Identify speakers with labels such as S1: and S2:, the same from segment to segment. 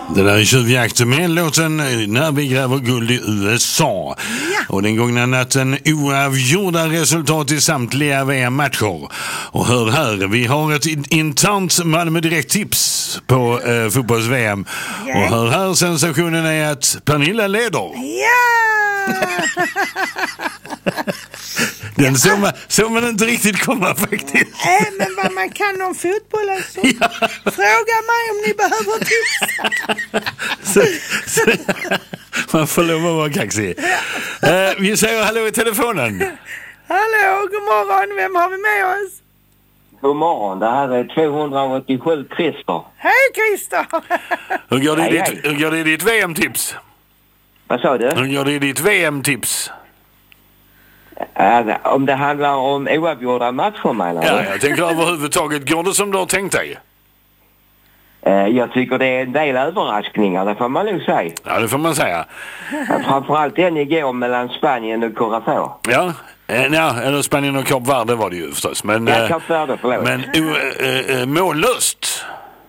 S1: Det där är Tjuvjakt med låten När vi gräver guld i USA. Ja. Och den gångna natten oavgjorda resultat i samtliga VM-matcher. Och hör här, vi har ett internt Malmö Direkt-tips på fotbolls-VM. Ja. Och hör här, sensationen är att Pernilla leder.
S2: Ja!
S1: Den såg man inte riktigt komma faktiskt.
S2: Men vad man kan om fotboll alltså. Ja. Fråga mig om ni behöver tips.
S1: Man får lov att vara kaxig. Ja. Vi säger hallå i telefonen.
S2: Hallå, god morgon. Vem har vi med oss?
S3: God morgon, det här är 287 Christer.
S2: Hej Christer.
S1: Hur går det i ditt VM-tips?
S3: Vad sa du?
S1: Hur går det i ditt VM-tips?
S3: Om det handlar om oavgjorda matcher, menar du?
S1: Ja, jag tänker överhuvudtaget, går det som du har tänkt dig?
S3: Jag tycker det är en del överraskningar, det får man nog säga.
S1: Ja, det får man säga.
S3: Framförallt den igår mellan Spanien och Curacao.
S1: Ja, eller Spanien och Kap Verde var det ju förstås. Men,
S3: ja, Kap Verde, förlåt.
S1: Men mållöst.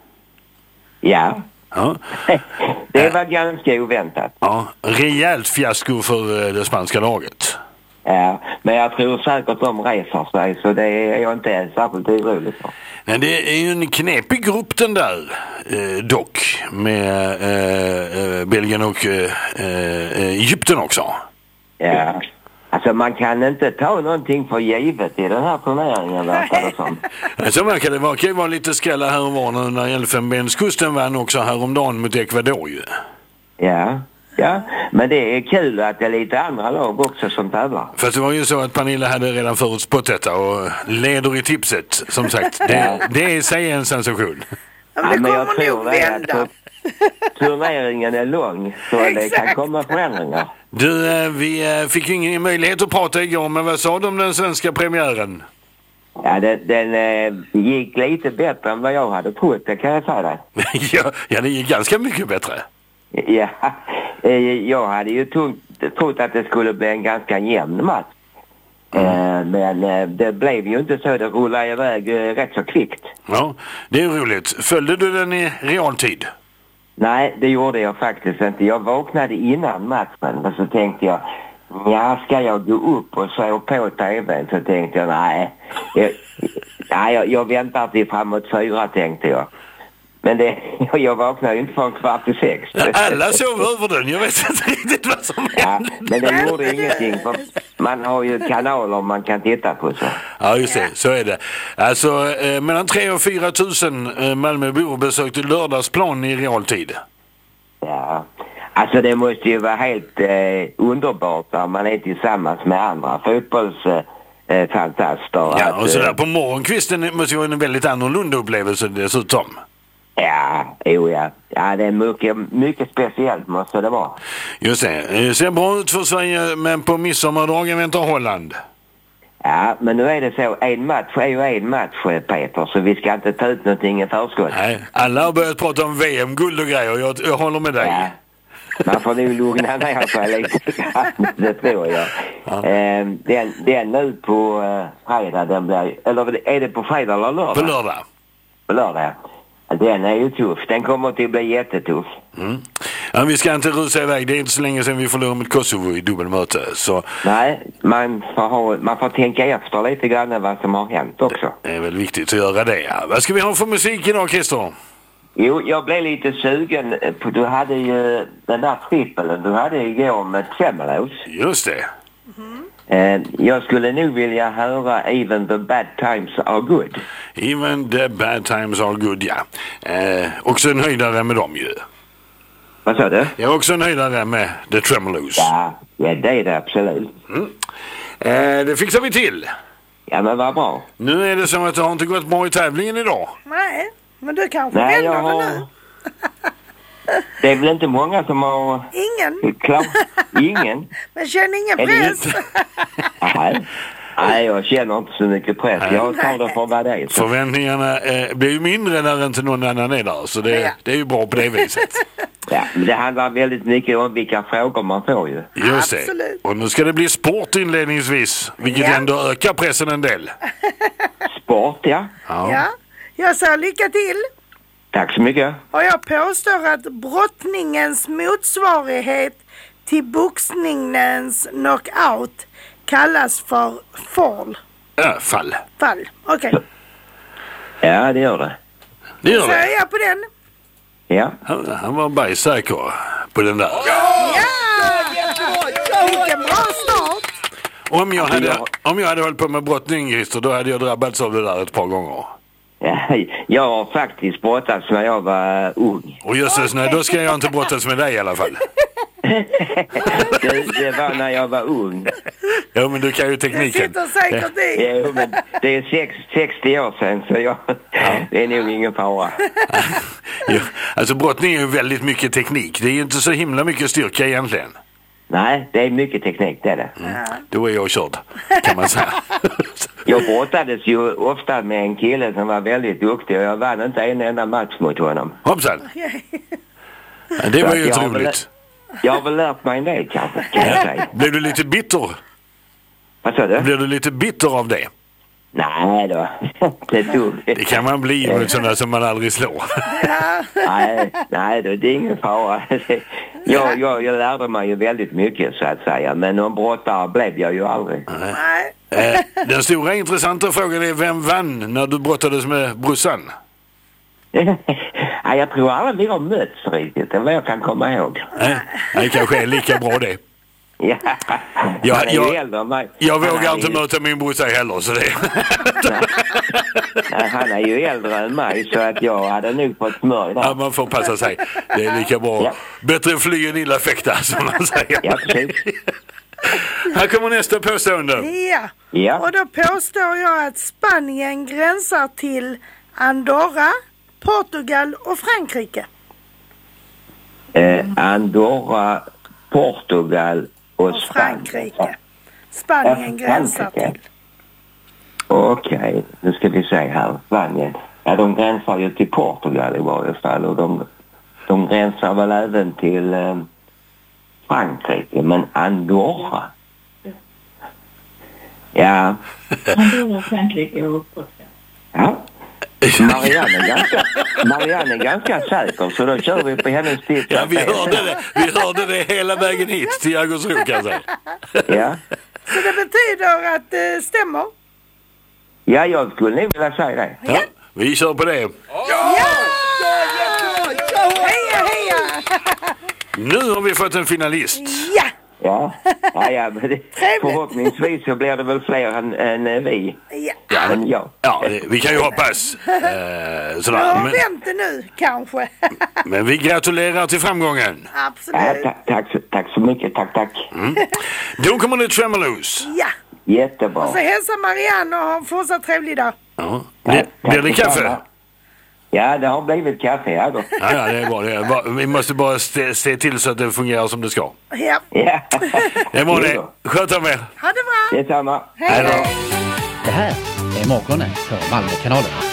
S3: Ja. Ja. Det var ganska oväntat.
S1: Ja, rejält fiasko för det spanska laget.
S3: Ja, men jag tror säkert de reser sig, så det är jag inte särskilt orolig för.
S1: Nej, det är ju en knepig grupp den där, dock, med Belgien och Egypten också.
S3: Ja, alltså man kan inte ta någonting för givet i den här turneringen, verkar det som.
S1: Så verkar det vara. Det kan ju vara lite skrälla här och var när Elfenbenskusten vann också häromdagen mot Ecuador ju.
S3: Ja. Ja, men det är kul att det är lite andra lag också som tävlar.
S1: För det var ju så att Pernilla hade redan förutspått detta och leder i tipset, som sagt. Det är i sig en sensation.
S2: Ja, men jag tror
S3: att turneringen är lång, så det kan komma förändringar.
S1: Du, vi fick ju ingen möjlighet att prata igår, men vad sa du om den svenska premiären?
S3: Ja, den gick lite bättre än vad jag hade trott, det kan jag säga dig.
S1: Ja, det gick ganska mycket bättre.
S3: Ja, jag hade ju trott att det skulle bli en ganska jämn match. Men det blev ju inte så, det rullade iväg rätt så kvickt. Ja,
S1: det är roligt. Följde du den i realtid?
S3: Nej, det gjorde jag faktiskt inte. Jag vaknade innan matchen och så tänkte jag, ja, ska jag gå upp och se på tvn? Så tänkte jag, nej. Jag väntar till framåt 4, tänkte jag. Men jag vaknade inte från 5:45.
S1: Alla sov över den, jag vet inte riktigt vad som hände.
S3: Men det gjorde ingenting, för man har ju kanaler man kan titta på så.
S1: Ja, just det, så är det. Alltså, mellan 3 och 4 000 Malmöbor besökte Lördagsplan i realtid.
S3: Ja, alltså det måste ju vara helt underbart när man är tillsammans med andra fotbollsfantaster.
S1: Ja, och sådär på morgonkvisten måste ju vara en väldigt annorlunda upplevelse dessutom.
S3: Ja, det är mycket speciellt måste det vara.
S1: Just det ser bra ut för Sverige, men på midsommardagen väntar Holland.
S3: Ja, men nu är det så, en match är ju en match, Peter, så vi ska inte ta ut någonting i förskott. Nej,
S1: alla har börjat prata om VM-guld och grejer, jag håller med dig.
S3: Ja, man får nog lugna ner sig lite grann, det tror jag. Ja. Den nu på fredag, den blir, eller är det på fredag eller lördag?
S1: På lördag.
S3: På lördag. Den är ju tuff. Den kommer att bli jättetuff.
S1: Ja, vi ska inte rusa iväg. Det är inte så länge sedan vi förlorade mot Kosovo i dubbelmöte. Så...
S3: Nej, man får tänka efter lite grann vad som har hänt också.
S1: Det är väl viktigt att göra det. Ja. Vad ska vi ha för musik idag, Christer?
S3: Jo, jag blev lite sugen på, du hade ju den där trippelen du hade igår med Tremelos.
S1: Just det.
S3: Jag skulle nog vilja höra Even the Bad Times Are Good.
S1: Even the Bad Times Are Good, ja. Också en höjdare med dem ju.
S3: Vad sa du?
S1: Jag är också en höjdare med The Tremelos.
S3: Ja, det är det absolut.
S1: Det fixar vi till.
S3: Ja, men vad bra.
S1: Nu är det som att det har inte gått bra i tävlingen idag.
S2: Nej, men du kanske vänder det nu.
S3: Det är väl inte många som har...
S2: Ingen?
S3: Ingen?
S2: Men känner ingen press?
S3: Nej, jag känner inte så mycket press. Jag tar det för vad det är. Så.
S1: Förväntningarna blir ju mindre när inte någon annan är där. Så det är ju bra på det viset.
S3: Ja, men det handlar väldigt mycket om vilka frågor man får ju.
S1: Just det. Absolut. Och nu ska det bli sport inledningsvis. Vilket ändå ökar pressen en del.
S3: Sport, ja.
S2: Ja, jag sa lycka till.
S3: Tack så mycket.
S2: Och jag påstår att brottningens motsvarighet till boxningens knockout kallas för fall.
S1: Fall.
S2: Fall, okej.
S3: Ja, det gör det.
S1: Det gör
S2: Säger
S1: det.
S2: jag på den?
S3: Ja.
S1: Han var bergsäker på den där.
S2: Ja! Vilken bra start.
S1: Om jag hade hållit på med brottning, Christer, då hade jag drabbats av det där ett par gånger.
S3: Ja, jag har faktiskt brottats när jag var ung.
S1: Och jösses, nej, då ska jag inte brottas med dig i alla fall.
S3: Det var när jag var ung.
S1: Ja, men du kan ju
S2: Det
S1: tekniken.
S2: sitter säkert i.
S3: Jo, men det är 60 år sedan, så det är nog ingen fara.
S1: Ja, alltså brottning är ju väldigt mycket teknik. Det är ju inte så himla mycket styrka egentligen.
S3: Nej, det är mycket teknik, det är det.
S1: Då är jag körd, kan man säga.
S3: Jag brottades ju ofta med en kille som var väldigt duktig och jag vann inte en enda match mot honom.
S1: Hoppsan. Ja, det var ju
S3: Jag har väl-
S1: roligt.
S3: Jag har väl lärt mig en del kanske, kan jag säga.
S1: Blev du lite bitter?
S3: Vad sa du?
S1: Blev du lite bitter av det?
S3: Nej då, det är dumt.
S1: Det kan man bli mot sådana som man aldrig slår.
S3: Nej då, det är ingen fara. Jag lärde mig ju väldigt mycket, så att säga. Men någon brottare blev jag ju aldrig.
S2: Nej.
S1: Den stora intressanta frågan är, vem vann när du brottades med brorsan?
S3: Jag tror aldrig vi har mötts riktigt, det är vad jag kan komma ihåg.
S1: Nej, det kanske är lika bra det.
S3: Ja. Han är ju äldre än mig.
S1: Jag vågar inte möta min brorsa heller, så det...
S3: Nej, han är ju äldre än mig, så att jag hade nog fått smörj där.
S1: Ja, man får passa sig. Det är lika bra.
S3: Ja.
S1: Bättre fly än illa fäkta, som man säger.
S3: Ja, precis.
S1: Här kommer nästa påstående.
S2: Ja.
S3: Ja.
S2: Och då påstår jag att Spanien gränsar till Andorra, Portugal och Frankrike.
S3: Andorra, Portugal och
S2: Frankrike. Spanien gränsar till.
S3: Okej, nu ska vi se här. Spanien. Ja, de gränsar ju till Portugal i varje fall. Och de gränsar väl även till Frankrike. Men Andorra? Ja.
S4: Andorra, Frankrike och Portugal.
S3: Ja. Marianne är ganska säker, så då kör vi på hennes tips.
S1: Ja, vi hörde det hela vägen hit till Jägersro, kan jag säga.
S3: Ja.
S2: Så det betyder att det stämmer.
S3: Ja, jag skulle nog vilja säga det.
S1: Ja, vi kör på det.
S2: Heja, heja!
S1: Nu har vi fått en finalist.
S2: Ja!
S3: Ja, men förhoppningsvis så blir det väl fler än vi.
S2: Ja.
S3: Men ja.
S1: Ja, vi kan ju hoppas.
S2: Jag
S1: Sådär.
S2: har vänt det nu, kanske.
S1: Men vi gratulerar till framgången.
S2: Absolut.
S3: Tack så mycket, tack.
S1: Då kommer det Tremeloos.
S2: Ja.
S3: Jättebra.
S2: Och så hälsa Marianne och ha en fortsatt trevlig dag.
S1: Ja. Blir det kaffe?
S3: Ja, det har blivit kaffe, ja då.
S1: Ja, det är bra. Det är bra. Vi måste bara se till så att det fungerar som det ska.
S2: Ja.
S3: Ja.
S1: Det är bra det. Sköt er med.
S2: Ha det bra.
S3: Detsamma.
S2: Hej då.
S5: Det här är Morgonen på Malmökanalen.